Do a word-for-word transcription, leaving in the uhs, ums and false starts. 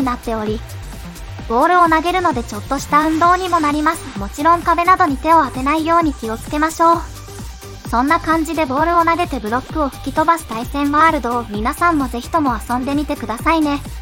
なっており、ボールを投げるのでちょっとした運動にもなります。もちろん壁などに手を当てないように気をつけましょう。そんな感じでボールを投げてブロックを吹き飛ばす対戦ワールドを皆さんもぜひとも遊んでみてくださいね。